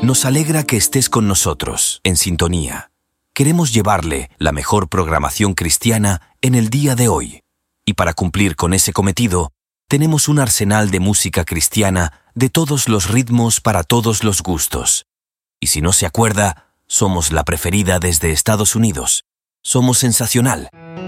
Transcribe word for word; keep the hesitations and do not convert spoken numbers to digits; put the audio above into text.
Nos alegra que estés con nosotros, en sintonía. Queremos llevarle la mejor programación cristiana en el día de hoy. Y para cumplir con ese cometido, tenemos un arsenal de música cristiana de todos los ritmos para todos los gustos. Y si no se acuerda, somos la preferida desde Estados Unidos. Somos sensacional.